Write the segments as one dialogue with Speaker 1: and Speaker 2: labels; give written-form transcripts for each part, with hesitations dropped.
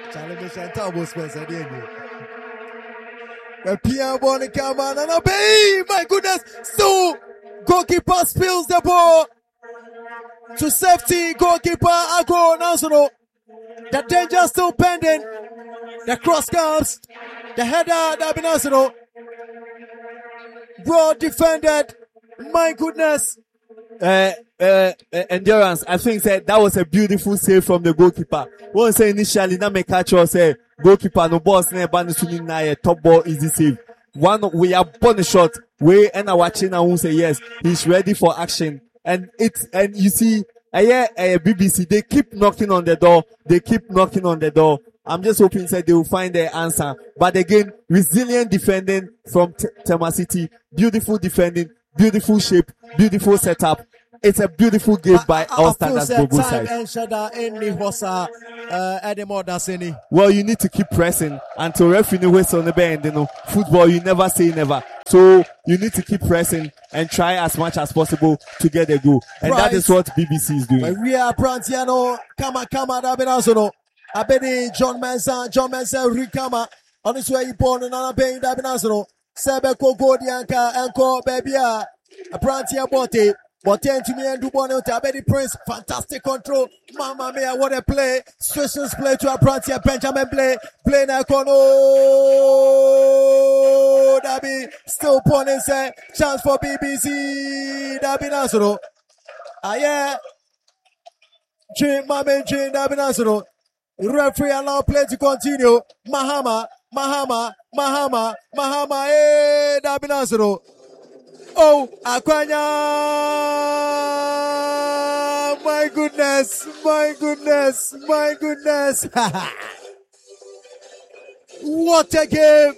Speaker 1: Charlie Michel Tabo Spencer, the Pierre Bonnie come on and obey. My goodness. So, goalkeeper spills the ball to safety. Goalkeeper Ago Nazono. The danger still pending. The cross comes. The header, Dabi Nazono. Well defended. My goodness.
Speaker 2: Endurance. I think that was a beautiful save from the goalkeeper. One say initially, na me catch or say goalkeeper no boss ne ban suni na top ball easy save. One we are born a shot. We and watching and won't say yes. He's ready for action. And you see, BBC, they keep knocking on the door. They keep knocking on the door. I'm just hoping that they will find their answer. But again, resilient defending from Tema City. Beautiful defending, beautiful shape, beautiful setup. It's a beautiful game by our standards Bobo side. Well, you need to keep pressing until referee waits on the bend. You know, football, you never say never. So you need to keep pressing and try as much as possible to get a goal. And that is what BBC is doing.
Speaker 1: We are Prantiano, Kama Dabinazono. Abedi John Mensah, Rikama. On his way, born and Abedi Dabinazono. Sebeko Godianka, Enko, Babia, Prantia Bote. But then to me and Dubono Abedi Prince, fantastic control. Mama mia, what a play. Swishes play to Prantia, Benjamin play na Kono. Dabi still pulling say chance for BBC. Dabi Nasoro. Yeah. Jim Dabi Nasoro. Referee allow play to continue. Mahama. Dabi Nasoro. Oh, Aquanya! My goodness! What a game!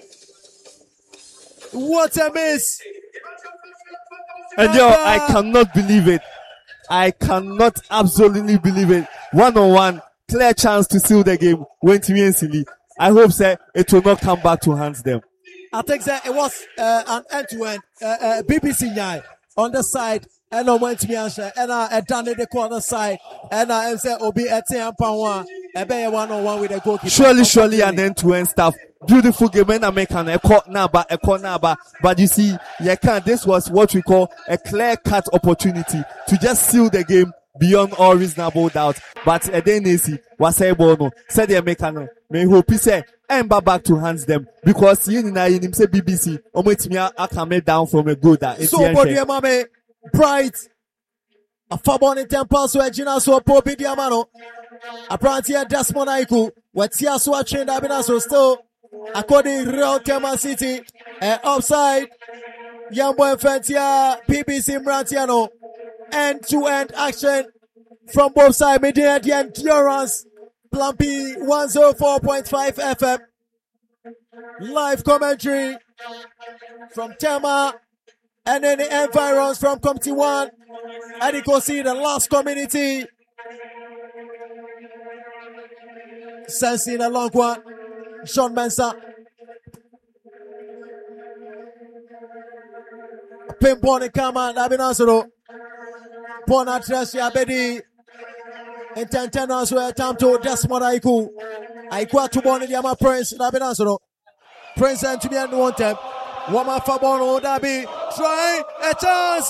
Speaker 1: What a miss!
Speaker 2: And I cannot believe it. I cannot absolutely believe it. 1-on-1, clear chance to seal the game. Went to me and silly. I hope that it will not come back to hands them.
Speaker 1: I think that it was an end-to-end BBC Nyai on the side, and I went to me and I done it the corner side, and I said Obi Etienne Panwa, a 1-on-1 with the goalkeeper.
Speaker 2: Surely an end-to-end stuff. Beautiful game and I make a corner, but you see, this was what we call a clear-cut opportunity to just seal the game beyond all reasonable doubt. But Edenesi was able to say the American may hope he say and back to hands them because you know him say BBC I come down from a good
Speaker 1: so body mame bright a fabon temple so Gina so popi diamano a prantia Desmond Aiku wetia so a train abina so still according Real Tema City offside Yambo Fentia BBC Mrantiano end-to-end action from both sides. Medina the endurance. Plumpy 104.5 FM. Live commentary from Tema and then the environs from Committee 1. And you can see the last community. Sensing a long one. Sean Mensah. Pinball and Kama Nabinasoro. Bona Tracy Abedi. Intentena so time to Desmond Aiku. Aiku to Bonnie Yama Prince Nabinasoro. Prince and to the end one time. Wama Fabono Dabi. Try a chance.